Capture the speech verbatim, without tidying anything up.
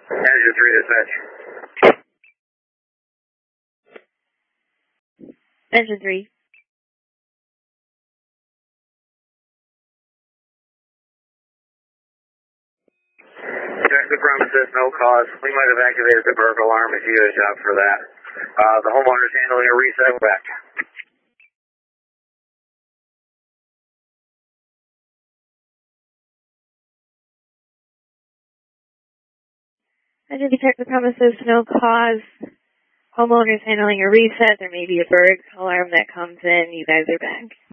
Manager three dispatch. Manager three. Check the premises, no cause. We might have activated the burglar alarm if you get a job for that. Uh, the homeowner's handling a reset back. I did check the premises, no cause. Homeowners handling a reset. There may be a burg alarm that comes in. You guys are back.